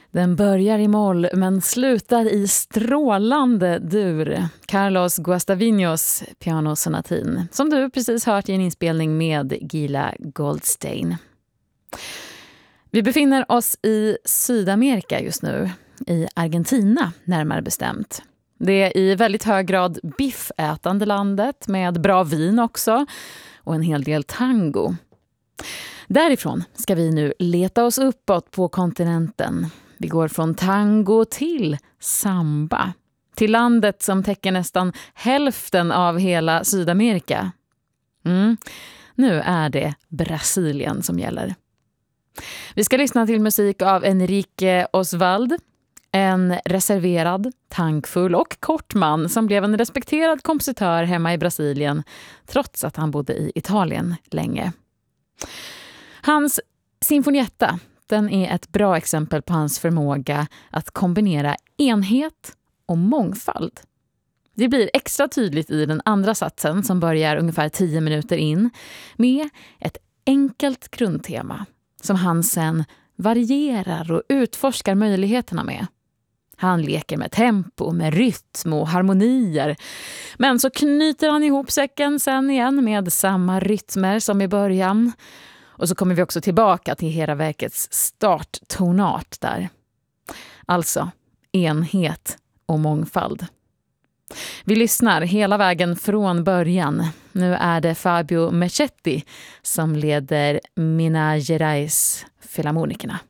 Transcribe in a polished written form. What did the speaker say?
Den börjar i moll men slutar i strålande dur. Carlos Guastavinos pianosonatin, som du precis hört i en inspelning med Gila Goldstein. Vi befinner oss i Sydamerika just nu, i Argentina närmare bestämt. Det är i väldigt hög grad biffätande landet med bra vin också och en hel del tango. Därifrån ska vi nu leta oss uppåt på kontinenten. Vi går från tango till samba. Till landet som täcker nästan hälften av hela Sydamerika. Nu är det Brasilien som gäller. Vi ska lyssna till musik av Enrique Oswald. En reserverad, tankfull och kort man som blev en respekterad kompositör hemma i Brasilien trots att han bodde i Italien länge. Hans Sinfonietta, den är ett bra exempel på hans förmåga att kombinera enhet och mångfald. Det blir extra tydligt i den andra satsen som börjar ungefär 10 minuter in med ett enkelt grundtema som han sen varierar och utforskar möjligheterna med. Han leker med tempo, med rytm och harmonier. Men så knyter han ihop säcken sen igen med samma rytmer som i början. Och så kommer vi också tillbaka till hela verkets starttonart där. Alltså, enhet och mångfald. Vi lyssnar hela vägen från början. Nu är det Fabio Meschetti som leder Minas Gerais Filharmonikerna.